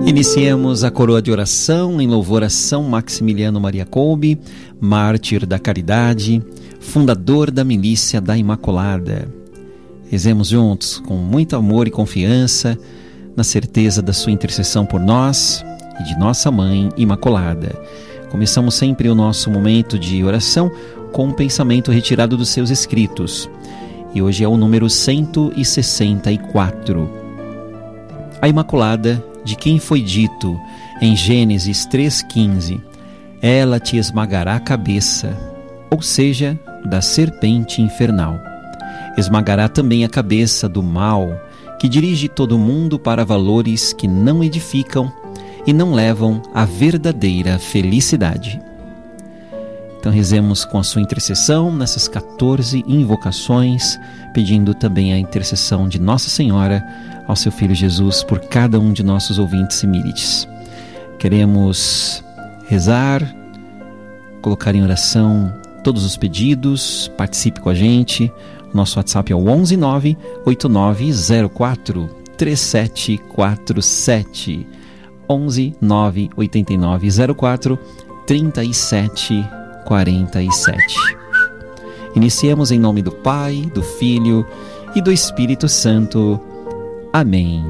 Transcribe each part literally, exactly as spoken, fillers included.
Iniciemos a coroa de oração em louvor a São Maximiliano Maria Kolbe, mártir da caridade, fundador da milícia da Imaculada. Rezemos juntos, com muito amor e confiança, na certeza da sua intercessão por nós e de nossa Mãe Imaculada. Começamos sempre o nosso momento de oração com um pensamento retirado dos seus escritos. E hoje é o número cento e sessenta e quatro. A Imaculada, de quem foi dito em Gênesis três quinze, ela te esmagará a cabeça, ou seja, da serpente infernal. Esmagará também a cabeça do mal, que dirige todo mundo para valores que não edificam e não levam à verdadeira felicidade. Então rezemos com a sua intercessão nessas quatorze invocações, pedindo também a intercessão de Nossa Senhora ao seu Filho Jesus por cada um de nossos ouvintes e mírides. Queremos rezar, colocar em oração todos os pedidos, participe com a gente. O nosso WhatsApp é o onze nove oito nove zero quatro três sete quatro sete, onze nove oito nove zero quatro três sete quatro sete. Iniciemos em nome do Pai, do Filho e do Espírito Santo. Amém.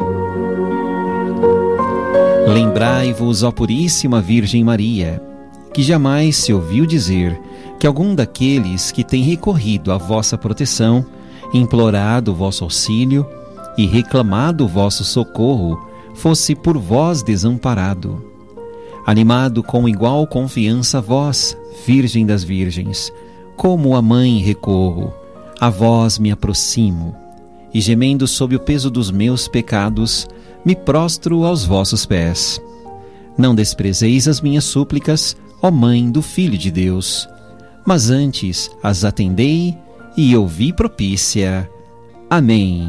Lembrai-vos, ó Puríssima Virgem Maria, que jamais se ouviu dizer que algum daqueles que tem recorrido à vossa proteção, implorado o vosso auxílio e reclamado o vosso socorro, fosse por vós desamparado. Animado com igual confiança a vós, Virgem das Virgens, como a Mãe recorro, a vós me aproximo, e gemendo sob o peso dos meus pecados, me prostro aos vossos pés. Não desprezeis as minhas súplicas, ó Mãe do Filho de Deus, mas antes as atendei e ouvi propícia. Amém.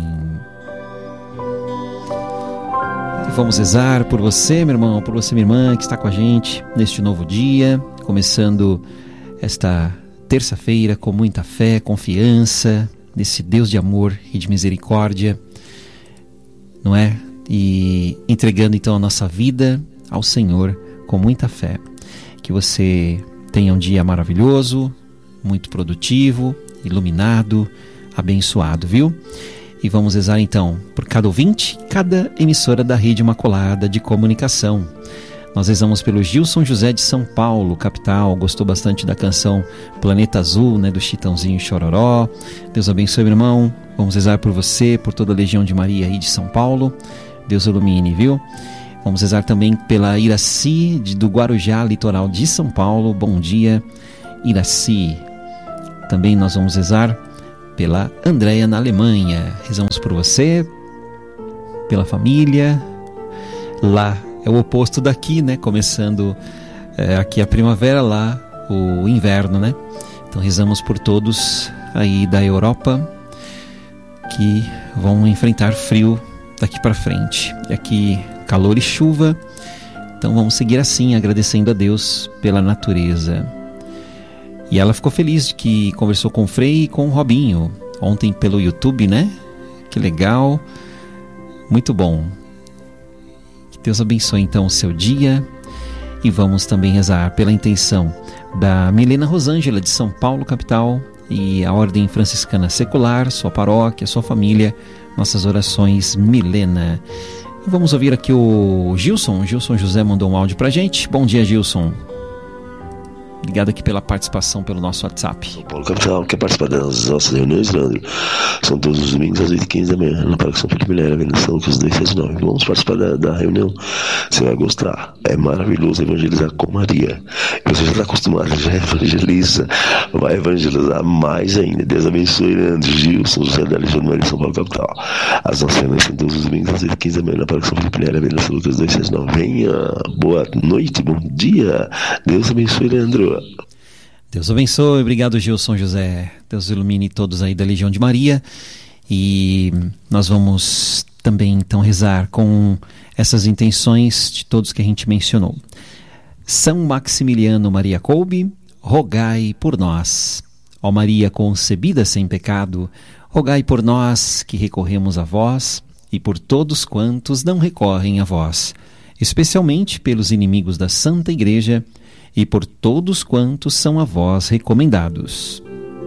Vamos rezar por você, meu irmão, por você, minha irmã, que está com a gente neste novo dia, começando esta terça-feira com muita fé, confiança nesse Deus de amor e de misericórdia, não é? E entregando então a nossa vida ao Senhor com muita fé. Que você tenha um dia maravilhoso, muito produtivo, iluminado, abençoado, viu? E vamos rezar então por cada ouvinte, cada emissora da Rede Imaculada de Comunicação. Nós rezamos pelo Gilson José de São Paulo, capital. Gostou bastante da canção Planeta Azul, né, do Chitãozinho e Chororó. Deus abençoe, meu irmão. Vamos rezar por você, por toda a Legião de Maria aí de São Paulo. Deus ilumine, viu? Vamos rezar também pela Iraci, de, do Guarujá, litoral de São Paulo. Bom dia, Iraci. Também nós vamos rezar pela Andréia na Alemanha. Rezamos por você, pela família. Lá é o oposto daqui, né? Começando é, aqui a primavera, lá o inverno, né? Então rezamos por todos aí da Europa que vão enfrentar frio daqui para frente. E aqui calor e chuva. Então vamos seguir assim, agradecendo a Deus pela natureza. E ela ficou feliz de que conversou com o Frei e com o Robinho ontem pelo YouTube, né? Que legal, muito bom. Que Deus abençoe então o seu dia. E vamos também rezar pela intenção da Milena Rosângela de São Paulo, capital, e a Ordem Franciscana Secular, sua paróquia, sua família. Nossas orações, Milena. E vamos ouvir aqui o Gilson. Gilson José mandou um áudio pra gente. Bom dia, Gilson. Obrigado aqui pela participação pelo nosso WhatsApp. São Paulo capital, quer participar das nossas reuniões, Leandro? São todos os domingos às oito e quinze da manhã, na Parque São Felipe Minério, Avenida São Lucas dois seis nove. Vamos participar da, da reunião, você vai gostar. É maravilhoso evangelizar com Maria. Você já está acostumado, já evangeliza, vai evangelizar mais ainda. Deus abençoe, Leandro. Gilson José da Legião de Maria, São Paulo capital. As nossas reuniões são todos os domingos às oito e quinze da manhã, na Parque São Felipe Minério, Avenida São Lucas dois seis nove. Venha, boa noite, bom dia. Deus abençoe, Leandro. Deus abençoe, obrigado, Gilson José. Deus ilumine todos aí da Legião de Maria. E nós vamos também então rezar com essas intenções de todos que a gente mencionou. São Maximiliano Maria Kolbe, rogai por nós. Ó Maria concebida sem pecado, rogai por nós que recorremos a vós e por todos quantos não recorrem a vós, especialmente pelos inimigos da Santa Igreja e por todos quantos são a vós recomendados.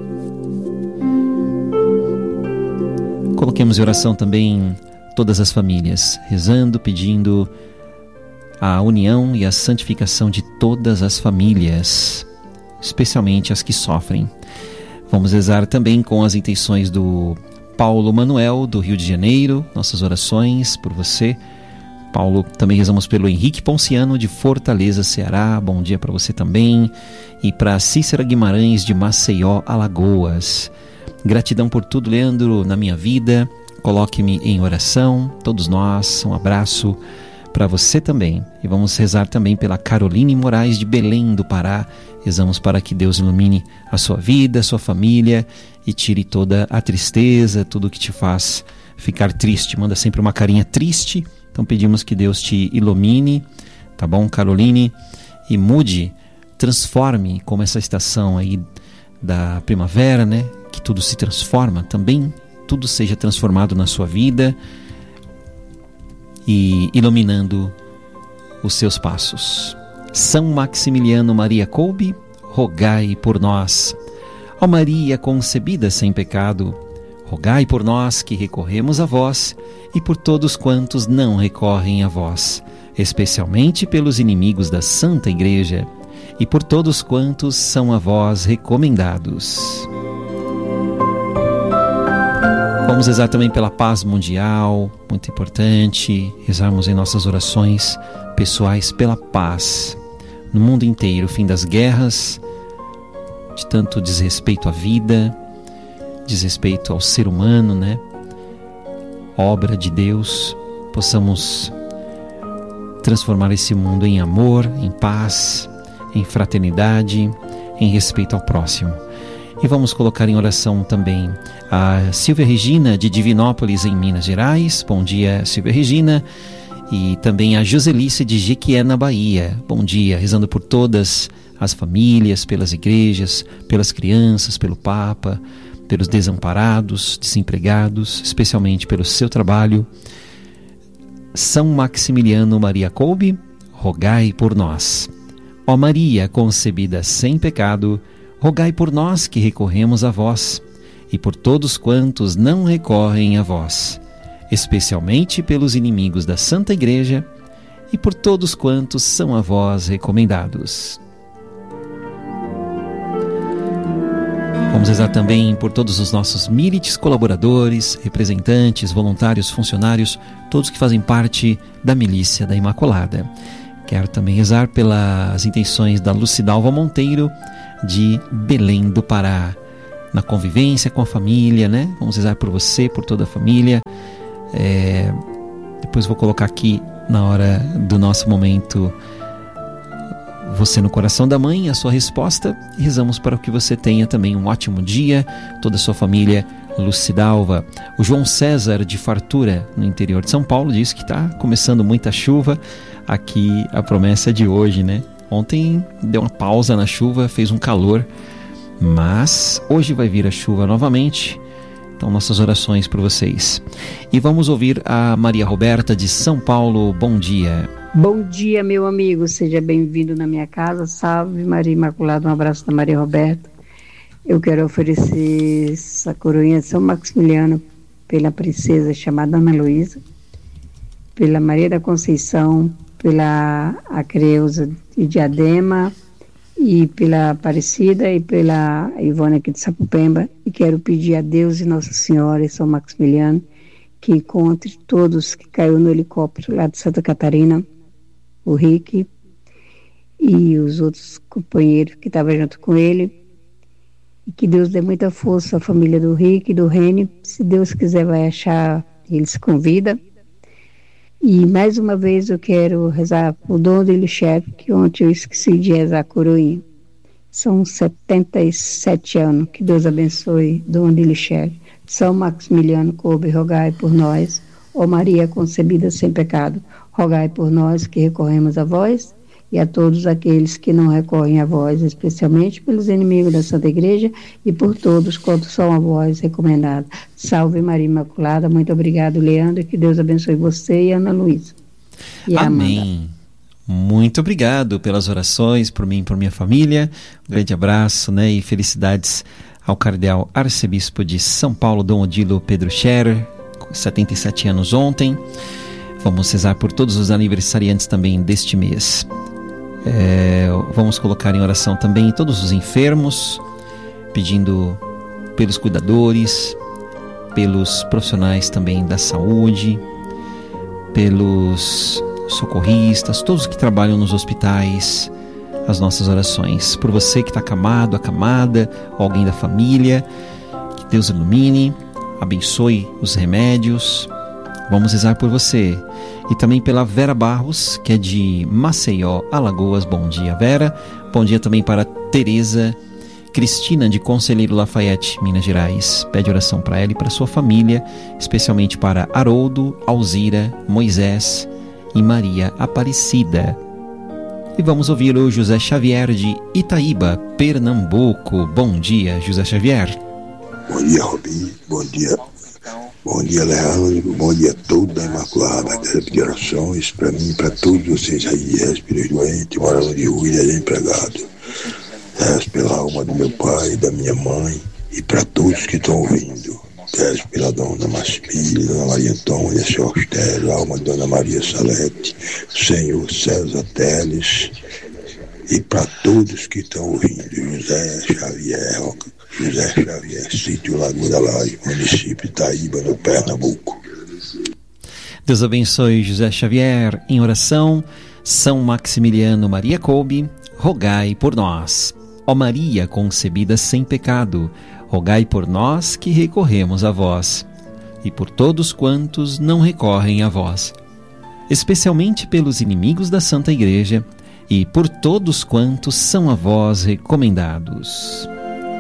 Coloquemos em oração também todas as famílias, rezando, pedindo a união e a santificação de todas as famílias, especialmente as que sofrem. Vamos rezar também com as intenções do Paulo Manuel, do Rio de Janeiro, nossas orações por você. Paulo, também rezamos pelo Henrique Ponciano, de Fortaleza, Ceará, bom dia para você também. E para Cícera Guimarães, de Maceió, Alagoas. Gratidão por tudo, Leandro, na minha vida. Coloque-me em oração, todos nós, um abraço para você também. E vamos rezar também pela Caroline Moraes, de Belém do Pará. Rezamos para que Deus ilumine a sua vida, a sua família e tire toda a tristeza, tudo que te faz ficar triste. Manda sempre uma carinha triste, então pedimos que Deus te ilumine, tá bom, Caroline? E mude, transforme, como essa estação aí da primavera, né? Que tudo se transforma, também tudo seja transformado na sua vida e iluminando os seus passos. São Maximiliano Maria Kolbe, rogai por nós. Ó Maria concebida sem pecado, rogai por nós que recorremos a vós e por todos quantos não recorrem a vós, especialmente pelos inimigos da Santa Igreja e por todos quantos são a vós recomendados. Vamos rezar também pela paz mundial, muito importante, rezarmos em nossas orações pessoais pela paz no mundo inteiro, o fim das guerras, de tanto desrespeito à vida, desrespeito ao ser humano, né? Obra de Deus, possamos transformar esse mundo em amor, em paz, em fraternidade, em respeito ao próximo. E vamos colocar em oração também a Silvia Regina, de Divinópolis, em Minas Gerais. Bom dia, Silvia Regina. E também a Joselice, de Jequié, na Bahia. Bom dia, rezando por todas as famílias, pelas igrejas, pelas crianças, pelo Papa, pelos desamparados, desempregados, especialmente pelo seu trabalho. São Maximiliano Maria Kolbe, rogai por nós. Ó Maria concebida sem pecado, rogai por nós que recorremos a vós e por todos quantos não recorrem a vós, especialmente pelos inimigos da Santa Igreja e por todos quantos são a vós recomendados. Vamos rezar também por todos os nossos milites, colaboradores, representantes, voluntários, funcionários, todos que fazem parte da Milícia da Imaculada. Quero também rezar pelas intenções da Lucidalva Monteiro, de Belém do Pará, na convivência com a família, né? Vamos rezar por você, por toda a família. É, depois vou colocar aqui na hora do nosso momento Você no Coração da Mãe, a sua resposta, e rezamos para que você tenha também um ótimo dia, toda a sua família Lucidalva. O João César, de Fartura, no interior de São Paulo, diz que está começando muita chuva. Aqui a promessa é de hoje, né? Ontem deu uma pausa na chuva, fez um calor, mas hoje vai vir a chuva novamente. Então, nossas orações por vocês. E vamos ouvir a Maria Roberta, de São Paulo. Bom dia. Bom dia, meu amigo. Seja bem-vindo na minha casa. Salve, Maria Imaculada. Um abraço da Maria Roberta. Eu quero oferecer essa coroinha de São Maximiliano pela princesa chamada Ana Luísa, pela Maria da Conceição, pela Acreusa de Diadema e pela Aparecida e pela Ivone aqui de Sapopemba. E quero pedir a Deus e Nossa Senhora e São Maximiliano que encontre todos que caiu no helicóptero lá de Santa Catarina, o Rick e os outros companheiros que estavam junto com ele, e que Deus dê muita força à família do Rick e do Reni. Se Deus quiser vai achar, ele se convida. E mais uma vez eu quero rezar o Dom de Lixev, que ontem eu esqueci de rezar a coroinha. São setenta e sete anos. Que Deus abençoe Dom de Lixev. São Maximiliano Kolbe, rogai por nós. Ó Maria concebida sem pecado, rogai por nós que recorremos a vós e a todos aqueles que não recorrem à voz, especialmente pelos inimigos da Santa Igreja e por todos quantos são a voz recomendada. Salve Maria Imaculada. Muito obrigado, Leandro, que Deus abençoe você e Ana Luísa. E Amém. Amanda. Muito obrigado pelas orações, por mim e por minha família. Um grande abraço, né, e felicidades ao cardeal arcebispo de São Paulo, Dom Odilo Pedro Scherer, com setenta e sete anos ontem. Vamos rezar por todos os aniversariantes também deste mês. É, vamos colocar em oração também todos os enfermos, pedindo pelos cuidadores, pelos profissionais também da saúde, pelos socorristas, todos que trabalham nos hospitais, as nossas orações. Por você que está acamado, acamada, ou alguém da família, que Deus ilumine, abençoe os remédios. Vamos rezar por você. E também pela Vera Barros, que é de Maceió, Alagoas. Bom dia, Vera. Bom dia também para Tereza Cristina, de Conselheiro Lafayette, Minas Gerais. Pede oração para ela e para sua família, especialmente para Haroldo, Alzira, Moisés e Maria Aparecida. E vamos ouvir o José Xavier de Itaíba, Pernambuco. Bom dia, José Xavier. Bom dia, Robinho. Bom dia. Bom dia, Leandro. Bom dia a todos da Imaculada. Quero pedir orações para mim e para todos vocês aí, espíritos doentes, morando de rua e desempregados. Rezo pela alma do meu pai, da minha mãe e para todos que estão ouvindo. Rezo pela Dona Massimília, Dona Maria Antônia, Senhor Ostélio, a alma de Dona Maria Salete, Senhor César Teles e para todos que estão ouvindo. José Xavier, José Xavier, sítio Lagoa da Laje, município Itaíba, no Pernambuco. Deus abençoe José Xavier. Em oração, São Maximiliano Maria Kolbe, rogai por nós. Ó Maria concebida sem pecado, rogai por nós que recorremos a vós, e por todos quantos não recorrem a vós, especialmente pelos inimigos da Santa Igreja, e por todos quantos são a vós recomendados.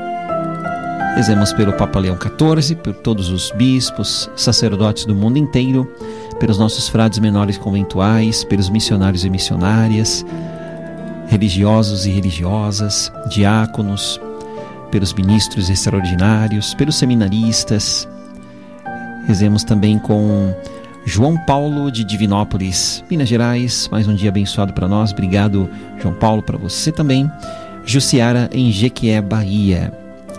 Rezemos pelo Papa Leão quatorze, por todos os bispos, sacerdotes do mundo inteiro, pelos nossos frades menores conventuais, pelos missionários e missionárias, religiosos e religiosas, diáconos, pelos ministros extraordinários, pelos seminaristas. Rezemos também com João Paulo de Divinópolis, Minas Gerais. Mais um dia abençoado para nós. Obrigado, João Paulo, para você também. Jussiara em Jequié, Bahia.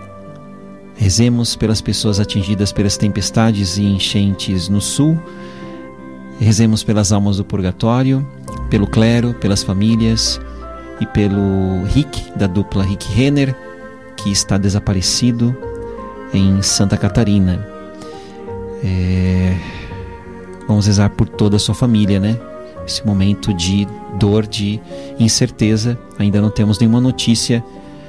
Rezemos pelas pessoas atingidas pelas tempestades e enchentes no sul. Rezemos pelas almas do purgatório, pelo clero, pelas famílias e pelo Rick, da dupla Rick Renner, que está desaparecido em Santa Catarina. É... Vamos rezar por toda a sua família, né? Esse momento de dor, de incerteza. Ainda não temos nenhuma notícia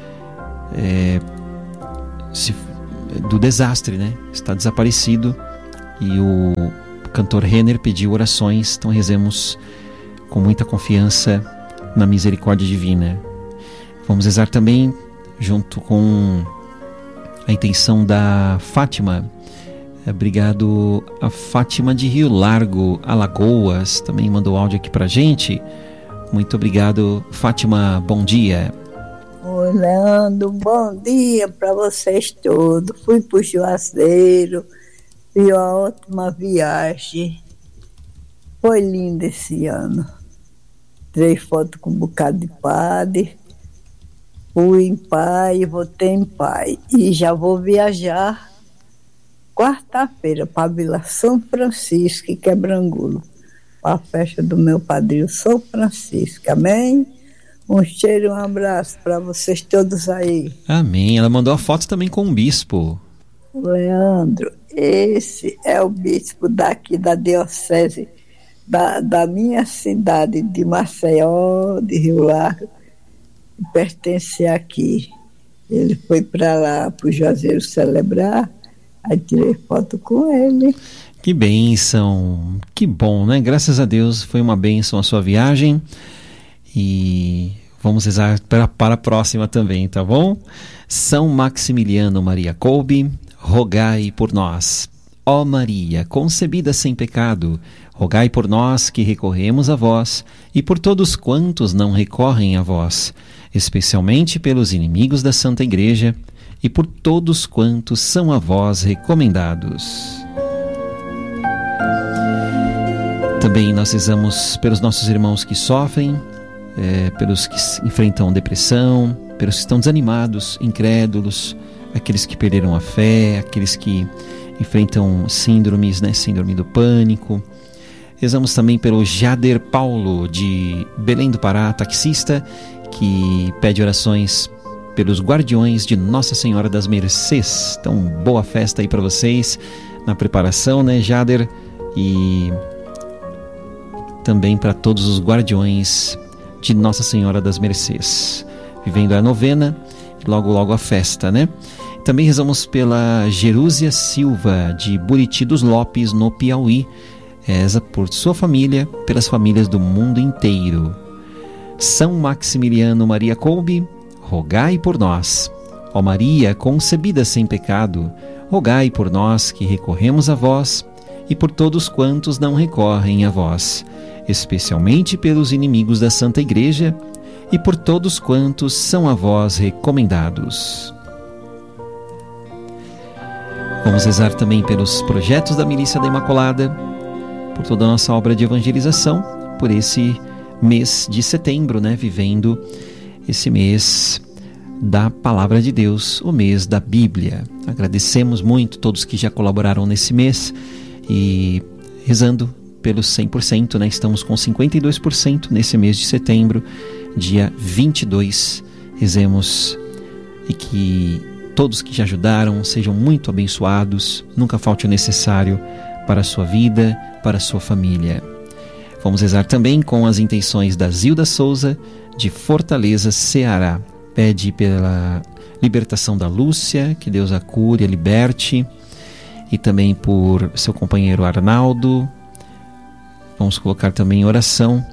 é... se... do desastre, né? Está desaparecido e o cantor Renner pediu orações, então rezemos com muita confiança na misericórdia divina. Vamos rezar também junto com a intenção da Fátima. Obrigado a Fátima de Rio Largo, Alagoas, também mandou áudio aqui pra gente. Muito obrigado, Fátima, bom dia. Oi, Leandro, bom dia para vocês todos. Fui pro Juazeiro, fiz uma ótima viagem. Foi lindo esse ano. Tirei foto com um bocado de padre. Fui em paz, voltei em paz. E já vou viajar quarta-feira para a Vila São Francisco, em Quebrangulo, para a festa do meu padrinho São Francisco. Amém? Um cheiro e um abraço para vocês todos aí. Amém. Ela mandou a foto também com o bispo. Leandro, esse é o bispo daqui da diocese da, da minha cidade de Maceió, de Rio Largo, que pertence aqui. Ele foi para lá, para o Juazeiro celebrar, aí tirei foto com ele. Que bênção, que bom, né? Graças a Deus foi uma bênção a sua viagem. E vamos rezar para, para a próxima também, tá bom? São Maximiliano Maria Kolbe, rogai por nós. Ó Maria, concebida sem pecado, rogai por nós que recorremos a vós e por todos quantos não recorrem a vós, especialmente pelos inimigos da Santa Igreja e por todos quantos são a vós recomendados. Também nós rezamos pelos nossos irmãos que sofrem, é, pelos que enfrentam depressão, pelos que estão desanimados, incrédulos, aqueles que perderam a fé, aqueles que enfrentam síndromes, né, síndrome do pânico. Rezamos também pelo Jader Paulo, de Belém do Pará, taxista, que pede orações pelos guardiões de Nossa Senhora das Mercês. Então, boa festa aí para vocês na preparação, né, Jader? E também para todos os guardiões de Nossa Senhora das Mercês, vivendo a novena e logo logo a festa, né? Também rezamos pela Jerúsia Silva, de Buriti dos Lopes, no Piauí. Reza por sua família, pelas famílias do mundo inteiro. São Maximiliano Maria Kolbe, rogai por nós. Ó Maria, concebida sem pecado, rogai por nós que recorremos a vós e por todos quantos não recorrem a vós, especialmente pelos inimigos da Santa Igreja e por todos quantos são a vós recomendados. Vamos rezar também pelos projetos da Milícia da Imaculada, por toda a nossa obra de evangelização, por esse mês de setembro, né? Vivendo esse mês da Palavra de Deus, o mês da Bíblia. Agradecemos muito todos que já colaboraram nesse mês e rezando pelos cem por cento, né? Estamos com cinquenta e dois por cento nesse mês de setembro, dia vinte e dois. Rezemos e que todos que já ajudaram sejam muito abençoados, nunca falte o necessário para a sua vida, para a sua família. Vamos rezar também com as intenções da Zilda Souza, de Fortaleza, Ceará. Pede pela libertação da Lúcia, que Deus a cure, a liberte, e também por seu companheiro Arnaldo. Vamos colocar também em oração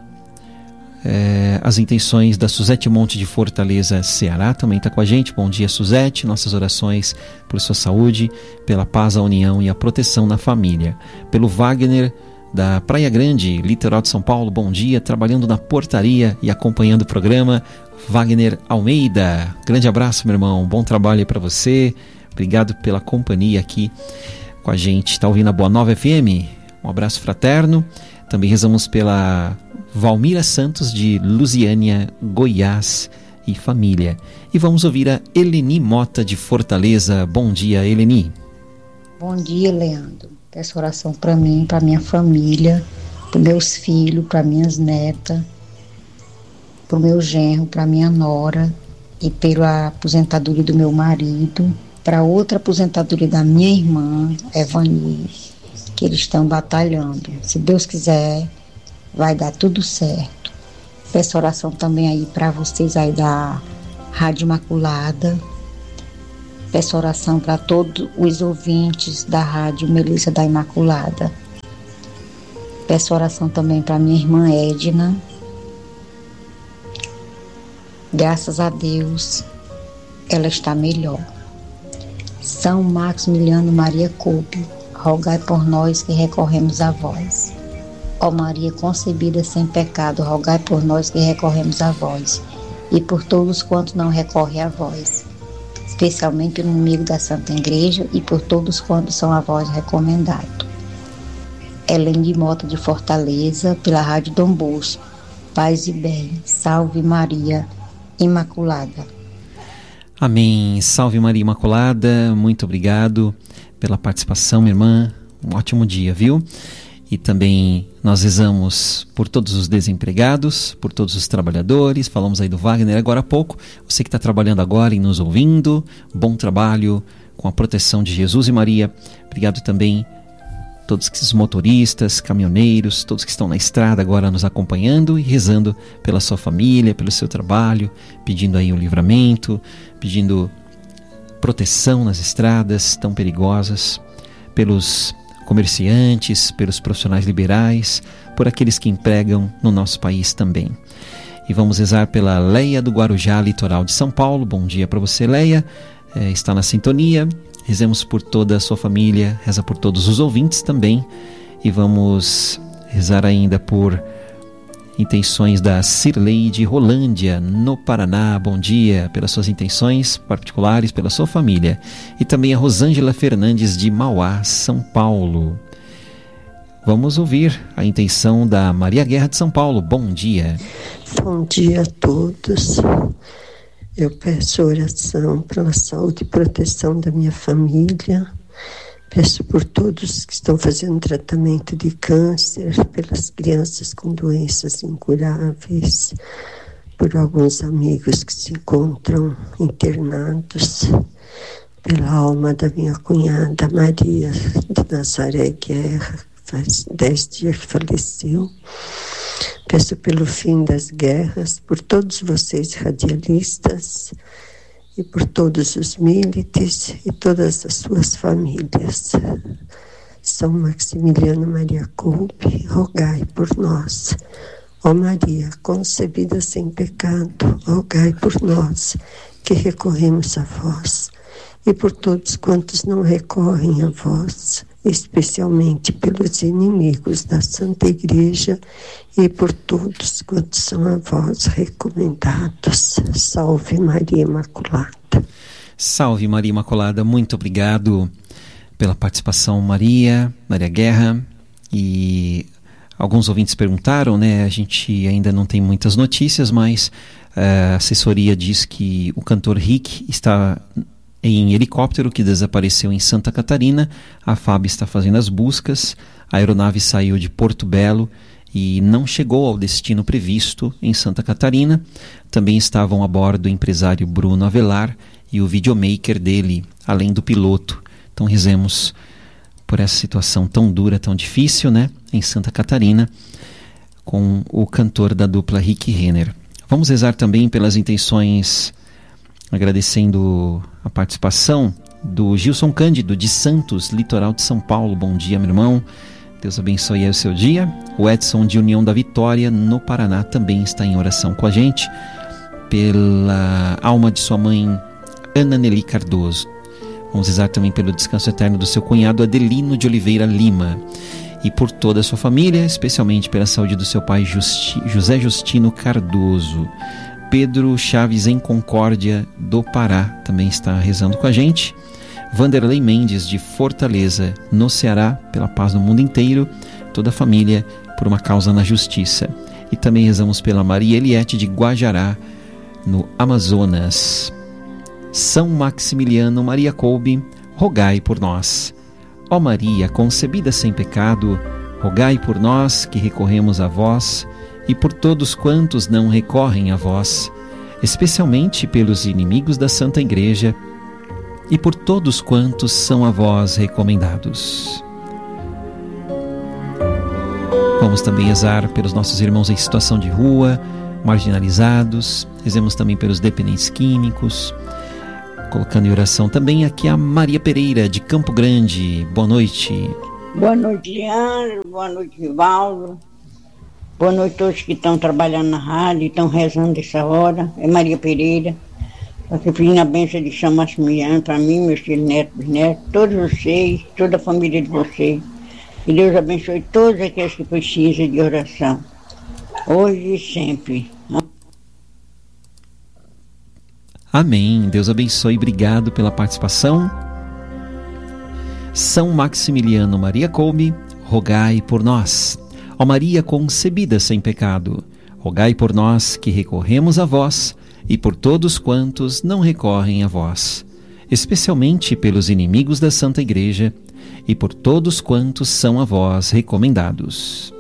é, as intenções da Suzete Monte de Fortaleza, Ceará, também está com a gente. Bom dia, Suzete. Nossas orações por sua saúde, pela paz, a união e a proteção na família. Pelo Wagner, da Praia Grande, litoral de São Paulo, bom dia, trabalhando na portaria e acompanhando o programa. Wagner Almeida, grande abraço, meu irmão, bom trabalho aí para você, obrigado pela companhia aqui com a gente. Está ouvindo a Boa Nova F M? Um abraço fraterno. Também rezamos pela Valmira Santos, de Lusiânia, Goiás, e família. E vamos ouvir a Eleni Mota, de Fortaleza. Bom dia, Eleni. Bom dia, Leandro. Peço oração para mim, para minha família, para meus filhos, para minhas netas, para o meu genro, para minha nora, e pela aposentadoria do meu marido, para outra aposentadoria da minha irmã, Evani, que eles estão batalhando. Se Deus quiser, vai dar tudo certo. Peço oração também aí para vocês aí da Rádio Imaculada. Peço oração para todos os ouvintes da Rádio Melissa da Imaculada. Peço oração também para minha irmã Edna. Graças a Deus, ela está melhor. São Maximiliano Maria Kolbe, rogai por nós que recorremos a vós. Ó Maria concebida sem pecado, rogai por nós que recorremos a vós, e por todos quantos não recorrem a vós, especialmente o inimigo da Santa Igreja e por todos quantos são a vós recomendados. Eleni Mota de Fortaleza, pela Rádio Dom Bosco. Paz e bem. Salve Maria Imaculada. Amém. Salve Maria Imaculada. Muito obrigado pela participação, minha irmã. Um ótimo dia, viu? E também nós rezamos por todos os desempregados, por todos os trabalhadores. Falamos aí do Wagner agora há pouco. Você que está trabalhando agora e nos ouvindo, bom trabalho com a proteção de Jesus e Maria. Obrigado também a todos os motoristas, caminhoneiros, todos que estão na estrada agora nos acompanhando e rezando pela sua família, pelo seu trabalho, pedindo aí um livramento, pedindo proteção nas estradas tão perigosas, pelos comerciantes, pelos profissionais liberais, por aqueles que empregam no nosso país também. E vamos rezar pela Leia do Guarujá, litoral de São Paulo. Bom dia para você, Leia. É, está na sintonia. Rezemos por toda a sua família, reza por todos os ouvintes também. E vamos rezar ainda por intenções da Cirlei de Rolândia, no Paraná. Bom dia, pelas suas intenções particulares, pela sua família. E também a Rosângela Fernandes de Mauá, São Paulo. Vamos ouvir a intenção da Maria Guerra de São Paulo. Bom dia. Bom dia a todos. Eu peço oração pela saúde e proteção da minha família. Peço por todos que estão fazendo tratamento de câncer, pelas crianças com doenças incuráveis, por alguns amigos que se encontram internados, pela alma da minha cunhada Maria de Nazaré Guerra, faz dez dias que faleceu. Peço pelo fim das guerras, por todos vocês radialistas, e por todos os milites e todas as suas famílias. São Maximiliano Maria Coupe, rogai por nós. Ó Maria, concebida sem pecado, rogai por nós, que recorremos a vós. E por todos quantos não recorrem a vós, especialmente pelos inimigos da Santa Igreja e por todos quantos são a vós recomendados. Salve Maria Imaculada. Salve Maria Imaculada, muito obrigado pela participação, Maria, Maria Guerra. E alguns ouvintes perguntaram, né? A gente ainda não tem muitas notícias, mas a assessoria diz que o cantor Rick está em helicóptero que desapareceu em Santa Catarina. A F A B está fazendo as buscas. A aeronave saiu de Porto Belo e não chegou ao destino previsto em Santa Catarina. Também estavam a bordo o empresário Bruno Avelar e o videomaker dele, além do piloto. Então rezemos por essa situação tão dura, tão difícil, né, em Santa Catarina, com o cantor da dupla Rick Renner. Vamos rezar também pelas intenções, agradecendo a participação do Gilson Cândido de Santos, litoral de São Paulo. Bom dia, meu irmão. Deus abençoe aí o seu dia. O Edson de União da Vitória, no Paraná, também está em oração com a gente. Pela alma de sua mãe, Ana Nelly Cardoso. Vamos rezar também pelo descanso eterno do seu cunhado Adelino de Oliveira Lima. E por toda a sua família, especialmente pela saúde do seu pai Justi- José Justino Cardoso. Pedro Chaves em Concórdia do Pará também está rezando com a gente. Vanderlei Mendes de Fortaleza, no Ceará, pela paz no mundo inteiro. Toda a família por uma causa na justiça. E também rezamos pela Maria Eliette de Guajará, no Amazonas. São Maximiliano Maria Coupe, rogai por nós. Ó Maria, concebida sem pecado, rogai por nós que recorremos a vós e por todos quantos não recorrem a vós, especialmente pelos inimigos da Santa Igreja e por todos quantos são a vós recomendados. Vamos também rezar pelos nossos irmãos em situação de rua, marginalizados. Rezemos também pelos dependentes químicos, colocando em oração também aqui a Maria Pereira de Campo Grande. Boa noite. Boa noite, Leandro. Boa noite, Rivaldo. Boa noite a todos que estão trabalhando na rádio, estão rezando essa hora. É Maria Pereira. Estou pedindo a bênção de São Maximiliano para mim, meus filhos, netos, netos, todos vocês, toda a família de vocês. Que Deus abençoe todos aqueles que precisam de oração, hoje e sempre. Amém. Deus abençoe. Obrigado pela participação. São Maximiliano Maria Coupe, rogai por nós. Ó Maria concebida sem pecado, rogai por nós que recorremos a vós e por todos quantos não recorrem a vós, especialmente pelos inimigos da Santa Igreja e por todos quantos são a vós recomendados.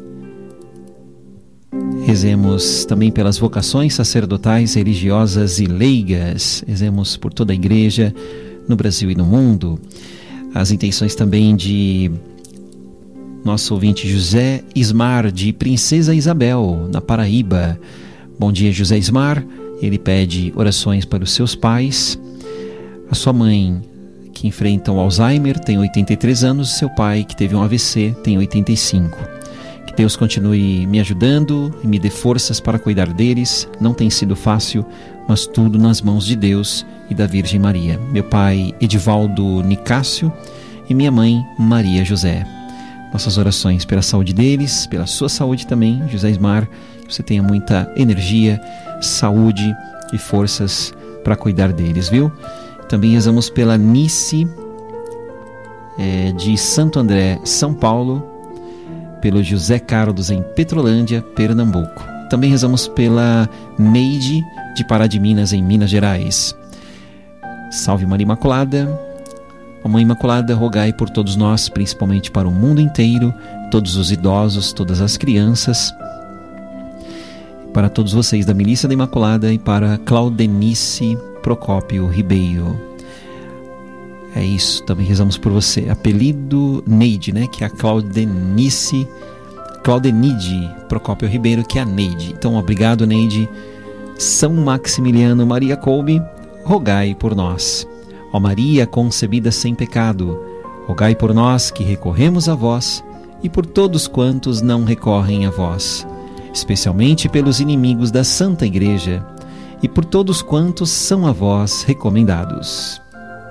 Rezemos também pelas vocações sacerdotais, religiosas e leigas. Rezemos por toda a Igreja no Brasil e no mundo. As intenções também de nosso ouvinte José Ismar, de Princesa Isabel, na Paraíba. Bom dia, José Ismar. Ele pede orações para os seus pais, a sua mãe, que enfrenta o Alzheimer, tem oitenta e três anos, e seu pai, que teve um A V C, tem oitenta e cinco. Que Deus continue me ajudando e me dê forças para cuidar deles. Não tem sido fácil, mas tudo nas mãos de Deus e da Virgem Maria. Meu pai, Edivaldo Nicásio, e minha mãe, Maria José. nossas orações pela saúde deles, pela sua saúde também, José Ismar, que você tenha muita energia, saúde e forças para cuidar deles, viu? Também rezamos pela Nice, é, de Santo André, São Paulo, pelo José Carlos em Petrolândia, Pernambuco. Também rezamos pela Neide de Pará de Minas, em Minas Gerais. Salve Maria Imaculada. Ó Mãe Imaculada, rogai por todos nós, principalmente para o mundo inteiro, todos os idosos, todas as crianças, para todos vocês da Milícia da Imaculada e para Claudenice Procópio Ribeiro. É isso, também rezamos por você. Apelido Neide, né? Que é a Claudenice, Claudenide Procópio Ribeiro, que é a Neide. Então, obrigado, Neide. São Maximiliano Maria Kolbe, rogai por nós. Ó Maria concebida sem pecado, rogai por nós que recorremos a vós e por todos quantos não recorrem a vós, especialmente pelos inimigos da Santa Igreja e por todos quantos são a vós recomendados.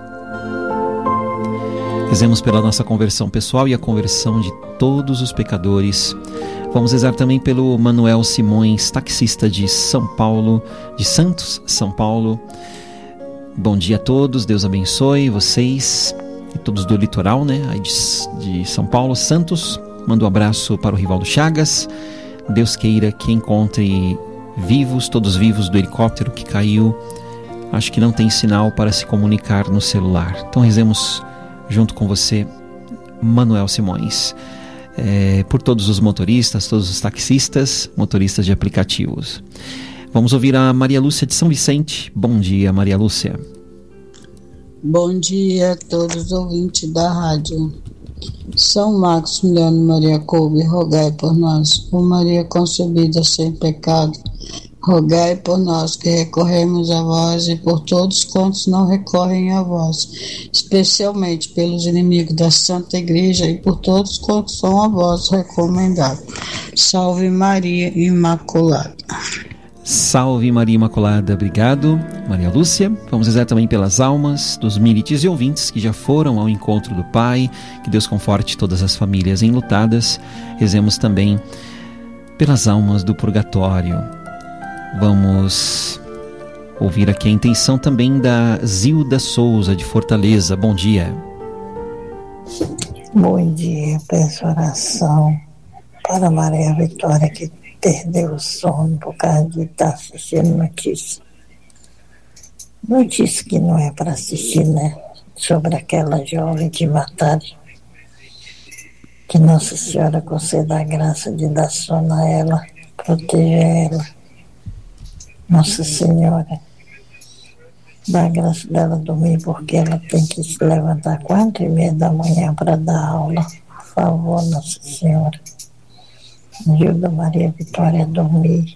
Rezemos pela nossa conversão pessoal e a conversão de todos os pecadores. Vamos rezar também pelo Manuel Simões, taxista de São Paulo, de Santos, São Paulo. Bom dia a todos, Deus abençoe vocês e todos do litoral, né, aí de, de São Paulo, Santos. Mando um abraço para o Rivaldo Chagas. Deus queira que encontre vivos, todos vivos do helicóptero que caiu. Acho que não tem sinal para se comunicar no celular. Então rezemos junto com você, Manuel Simões. É, por todos os motoristas, todos os taxistas, motoristas de aplicativos. Vamos ouvir a Maria Lúcia de São Vicente. Bom dia, Maria Lúcia. Bom dia a todos os ouvintes da rádio. São Maximiliano Maria Kolbe, rogai por nós. Ó Maria concebida sem pecado, rogai por nós que recorremos a vós e por todos quantos não recorrem a vós, especialmente pelos inimigos da Santa Igreja e por todos quantos são a vós recomendados. Salve Maria Imaculada. Salve Maria Imaculada, obrigado Maria Lúcia. Vamos rezar também pelas almas dos milites e ouvintes que já foram ao encontro do Pai, que Deus conforte todas as famílias enlutadas. Rezemos também pelas almas do purgatório. Vamos ouvir aqui a intenção também da Zilda Souza de Fortaleza. Bom dia. Bom dia, peço oração para Maria Vitória, que perdeu o sono por causa de estar assistindo notícia. Notícia que não é para assistir, né? Sobre aquela jovem que mataram. Que Nossa Senhora conceda a graça de dar sono a ela, proteger ela. Nossa Senhora, dá a graça dela dormir, porque ela tem que se levantar quatro e meia da manhã para dar aula. Por favor, Nossa Senhora, ajuda Maria Vitória a dormir.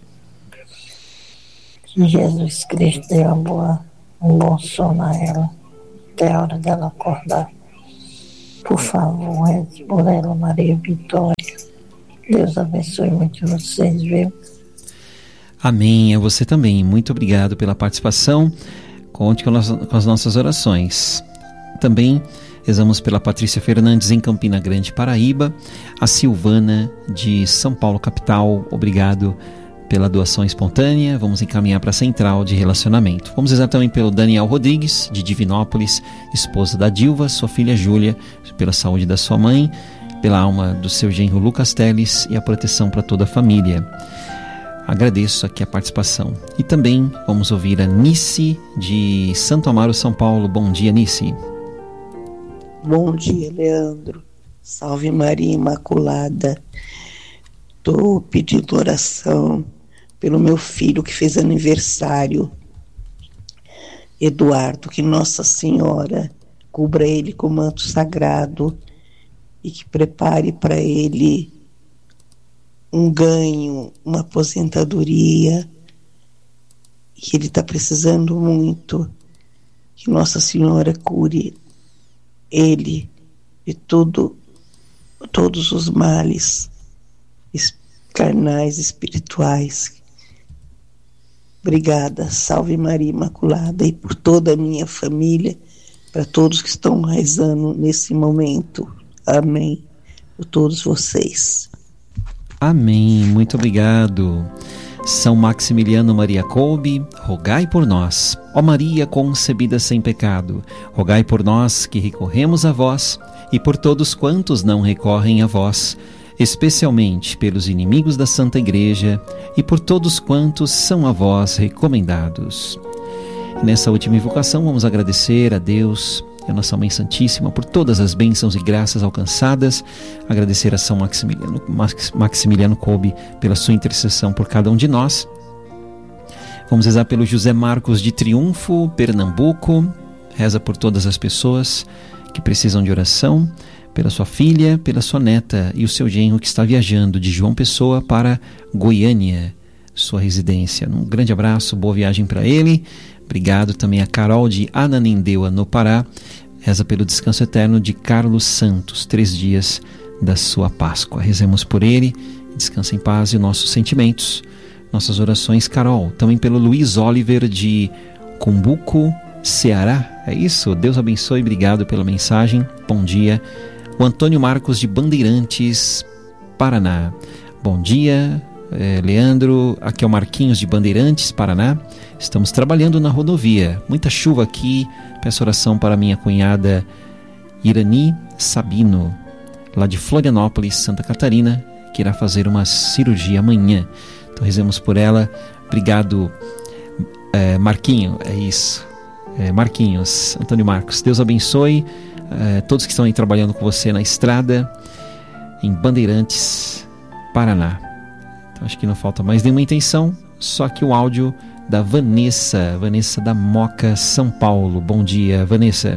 Que Jesus Cristo dê uma boa, um bom sono a ela, até a hora dela acordar. Por favor, reze por ela, Maria Vitória. Deus abençoe muito vocês, viu? Amém, a você também. Muito obrigado pela participação. Conte com, nossa, com as nossas orações. Também rezamos pela Patrícia Fernandes em Campina Grande, Paraíba. A Silvana de São Paulo, capital. Obrigado pela doação espontânea. Vamos encaminhar para a Central de Relacionamento. Vamos rezar também pelo Daniel Rodrigues, de Divinópolis, esposa da Dilva, sua filha Júlia, pela saúde da sua mãe, pela alma do seu genro Lucas Teles e a proteção para toda a família. Agradeço aqui a participação. E também vamos ouvir a Nice de Santo Amaro, São Paulo. Bom dia, Nice. Bom dia, Leandro. Salve Maria Imaculada. Estou pedindo oração pelo meu filho que fez aniversário, Eduardo, que Nossa Senhora cubra ele com manto sagrado e que prepare para ele um ganho, uma aposentadoria, que ele está precisando muito, que Nossa Senhora cure ele de tudo, todos os males carnais, espirituais. Obrigada, salve Maria Imaculada, e por toda a minha família, para todos que estão rezando nesse momento. Amém. por todos vocês. Amém. Muito obrigado. São Maximiliano Maria Kolbe, rogai por nós. Ó Maria concebida sem pecado, rogai por nós que recorremos a vós e por todos quantos não recorrem a vós, especialmente pelos inimigos da Santa Igreja e por todos quantos são a vós recomendados. E nessa última invocação vamos agradecer a Deus e a nossa Mãe Santíssima por todas as bênçãos e graças alcançadas, agradecer a São Maximiliano, Max, Maximiliano Kolbe pela sua intercessão por cada um de nós. Vamos rezar pelo José Marcos de Triunfo, Pernambuco, reza por todas as pessoas que precisam de oração, pela sua filha, pela sua neta e o seu genro que está viajando de João Pessoa para Goiânia, sua residência. Um grande abraço, boa viagem para ele. Obrigado também a Carol de Ananindeua, no Pará. Reza pelo descanso eterno de Carlos Santos, três dias da sua Páscoa. Rezemos por ele, descansa em paz e nossos sentimentos, nossas orações. Carol, também pelo Luiz Oliver de Cumbuco, Ceará. É isso? Deus abençoe, obrigado pela mensagem. Bom dia. O Antônio Marcos de Bandeirantes, Paraná. Bom dia, é, Leandro. Aqui é o Marquinhos de Bandeirantes, Paraná. Estamos trabalhando na rodovia. Muita chuva aqui. Peço oração para minha cunhada Irani Sabino, lá de Florianópolis, Santa Catarina, que irá fazer uma cirurgia amanhã. Então rezemos por ela. Obrigado, é, Marquinho. É isso. É, Marquinhos, Antônio Marcos. Deus abençoe é, todos que estão aí trabalhando com você na estrada, em Bandeirantes, Paraná. Então acho que não falta mais nenhuma intenção, só que o áudio da Vanessa, Vanessa da Moca, São Paulo. Bom dia, Vanessa.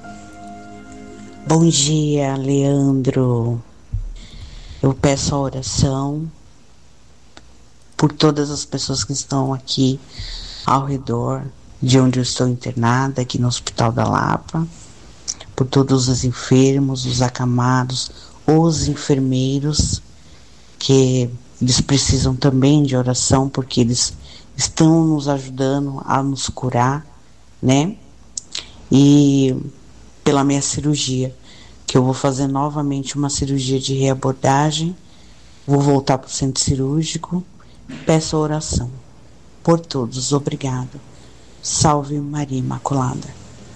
Bom dia, Leandro. Eu peço a oração por todas as pessoas que estão aqui ao redor de onde eu estou internada, aqui no Hospital da Lapa, por todos os enfermos, os acamados, os enfermeiros, que eles precisam também de oração, porque eles estão nos ajudando a nos curar, né? E pela minha cirurgia, que eu vou fazer novamente uma cirurgia de reabordagem, vou voltar para o centro cirúrgico, peço oração por todos, obrigado. Salve Maria Imaculada.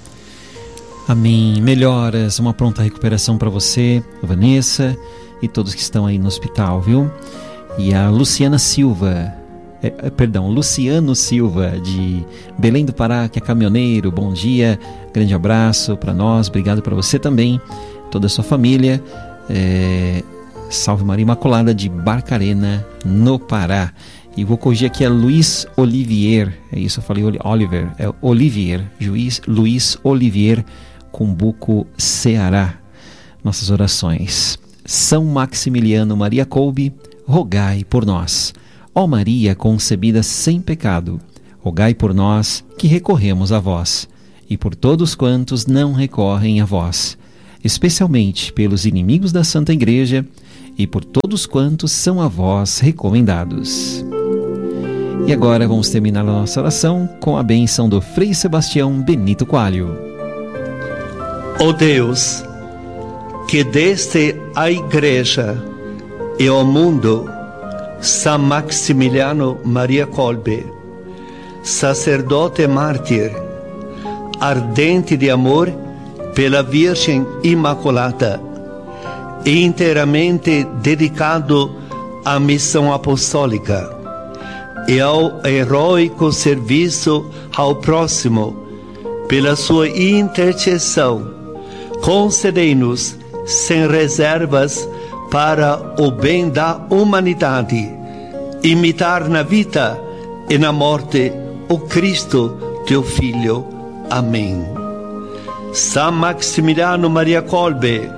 Amém. Melhoras, uma pronta recuperação para você, Vanessa, e todos que estão aí no hospital, viu? E a Luciana Silva, é, perdão, Luciano Silva, de Belém do Pará, que é caminhoneiro. Bom dia, grande abraço para nós, obrigado para você também, toda a sua família. É, Salve Maria Imaculada, de Barcarena, no Pará. E vou corrigir aqui, é Luiz Olivier, é isso, eu falei Oliver, é Olivier, juiz Luiz Olivier, Cumbuco, Ceará. Nossas orações. São Maximiliano Maria Kolbe, rogai por nós. Ó Maria concebida sem pecado, rogai por nós que recorremos a vós, e por todos quantos não recorrem a vós, especialmente pelos inimigos da Santa Igreja e por todos quantos são a vós recomendados. E agora vamos terminar a nossa oração com a bênção do Frei Sebastião Benito Coelho. Ó Deus, que deste à Igreja e ao mundo São Maximiliano Maria Kolbe, sacerdote mártir, ardente de amor pela Virgem Imaculada e inteiramente dedicado à missão apostólica e ao heróico serviço ao próximo, pela sua intercessão, concedei-nos sem reservas para o bem da humanidade, imitar na vida e na morte o Cristo, teu Filho. Amém. São Maximiliano Maria Kolbe,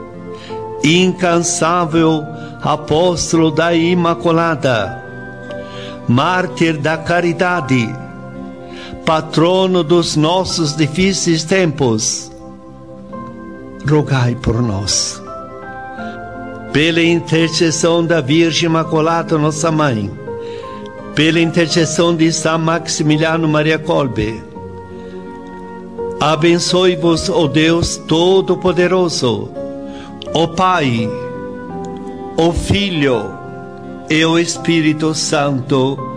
incansável apóstolo da Imaculada, mártir da caridade, patrono dos nossos difíceis tempos, rogai por nós. Pela intercessão da Virgem Imaculada, nossa Mãe, pela intercessão de São Maximiliano Maria Kolbe, abençoe-vos, ó Deus Todo-Poderoso, ó Pai, o Filho e o Spirito Santo.